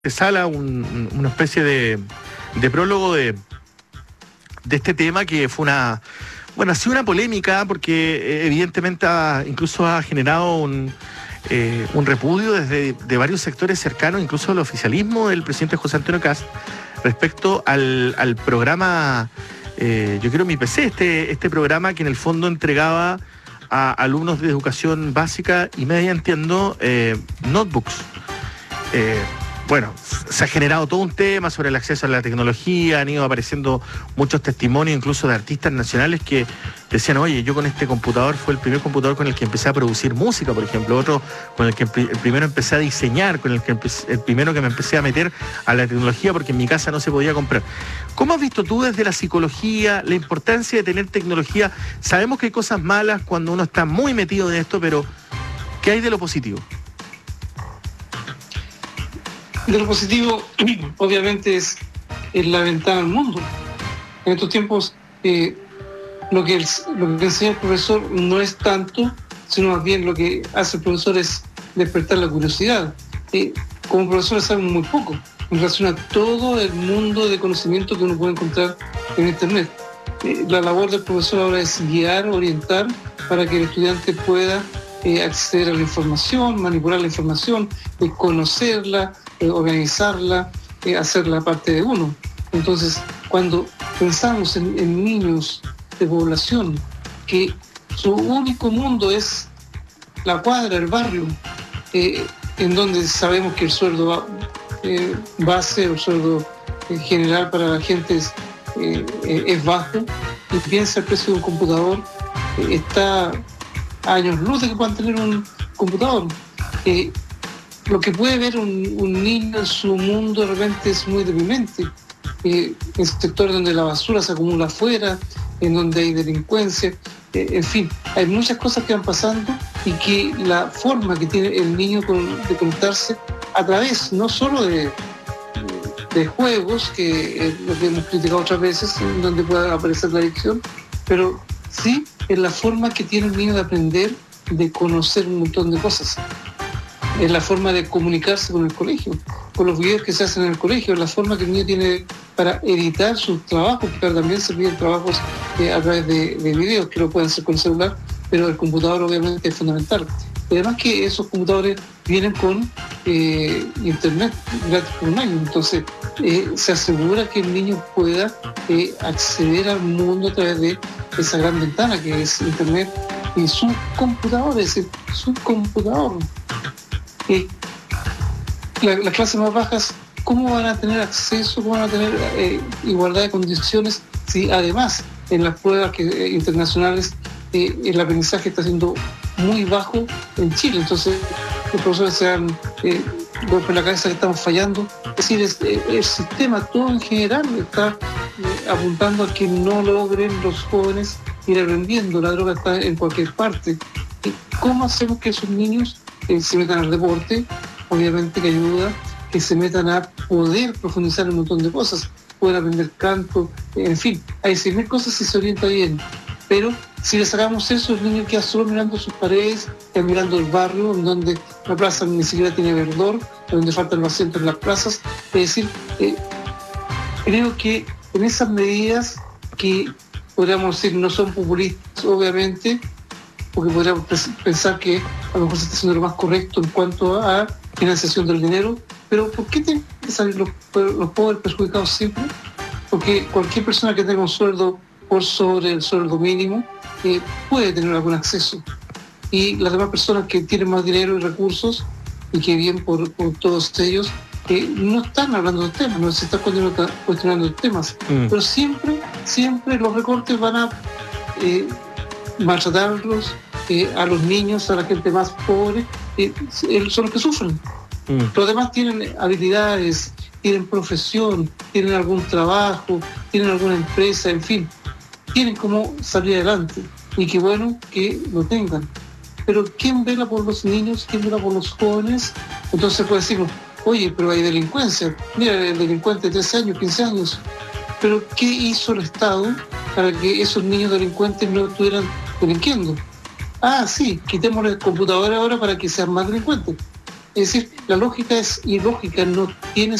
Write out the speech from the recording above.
Sala una especie de prólogo de este tema que fue ha sido una polémica porque evidentemente incluso ha generado un repudio de varios sectores cercanos, incluso al oficialismo del presidente José Antonio Kast, respecto al programa Yo Quiero Mi PC, este programa que en el fondo entregaba a alumnos de educación básica y media, entiendo, notebooks. Bueno, se ha generado todo un tema sobre el acceso a la tecnología, han ido apareciendo muchos testimonios incluso de artistas nacionales que decían, oye, yo con este computador fue el primer computador con el que empecé a producir música, por ejemplo, otro con el que el primero empecé a diseñar, con el primero que me empecé a meter a la tecnología porque en mi casa no se podía comprar. ¿Cómo has visto tú desde la psicología la importancia de tener tecnología? Sabemos que hay cosas malas cuando uno está muy metido en esto, pero ¿qué hay de lo positivo? De lo positivo, obviamente, es la ventana al mundo. En estos tiempos, lo que enseña el profesor no es tanto, sino más bien lo que hace el profesor es despertar la curiosidad. Como profesores sabemos muy poco en relación a todo el mundo de conocimiento que uno puede encontrar en Internet. La labor del profesor ahora es guiar, orientar, para que el estudiante pueda acceder a la información, manipular la información, conocerla, organizarla, hacerla parte de uno. Entonces, cuando pensamos en niños de población que su único mundo es la cuadra, el barrio, en donde sabemos que el sueldo base o el sueldo general para la gente es bajo, y piensa el precio de un computador, está a años luz de que puedan tener un computador. Lo que puede ver un niño en su mundo de repente es muy deprimente. En sectores donde la basura se acumula afuera, en donde hay delincuencia, en fin, hay muchas cosas que van pasando y que la forma que tiene el niño de conectarse a través no solo de juegos, que es lo que hemos criticado otras veces, en donde puede aparecer la adicción, pero sí es la forma que tiene el niño de aprender, de conocer un montón de cosas. Es la forma de comunicarse con el colegio, con los videos que se hacen en el colegio, es la forma que el niño tiene para editar sus trabajos, pero también se piden trabajos a través de videos que lo pueden hacer con el celular, pero el computador obviamente es fundamental. Y además que esos computadores vienen con internet gratis por un año, entonces se asegura que el niño pueda acceder al mundo a través de esa gran ventana que es internet y su computador, es decir, su computador. Las clases más bajas, ¿cómo van a tener acceso, cómo van a tener igualdad de condiciones si además en las pruebas internacionales el aprendizaje está siendo muy bajo en Chile? Entonces los profesores se dan golpe en la cabeza que estamos fallando. Es decir, el sistema todo en general está apuntando a que no logren los jóvenes ir aprendiendo. La droga está en cualquier parte. ¿Cómo hacemos que esos niños se metan al deporte? Obviamente que ayuda, que se metan a poder profundizar en un montón de cosas, poder aprender canto, en fin, hay 6.000 cosas si se orienta bien, pero si le sacamos eso, el niño queda solo mirando sus paredes, queda mirando el barrio, en donde la plaza ni siquiera tiene verdor, donde faltan los asientos en las plazas. Es decir, creo que en esas medidas que podríamos decir no son populistas, obviamente, porque podríamos pensar que a lo mejor se está haciendo lo más correcto en cuanto a financiación del dinero, pero ¿por qué tienen que salir los pobres perjudicados siempre? Porque cualquier persona que tenga un sueldo por sobre el sueldo mínimo puede tener algún acceso, y las demás personas que tienen más dinero y recursos, y que bien por todos ellos, no están hablando de temas, no se están cuestionando de temas, pero siempre los recortes van a maltratarlos, a los niños, a la gente más pobre, son los que sufren. Los demás tienen habilidades, tienen profesión, tienen algún trabajo, tienen alguna empresa, en fin, tienen cómo salir adelante, y qué bueno que lo tengan. Pero ¿quién vela por los niños? ¿Quién vela por los jóvenes? Entonces puede decir, oye, pero hay delincuencia, mira, el delincuente de 13 años, 15 años, pero ¿qué hizo el Estado para que esos niños delincuentes no estuvieran delinquiendo? Ah, sí, quitémosle el computador ahora para que sean más delincuentes. Es decir, la lógica es ilógica, no tiene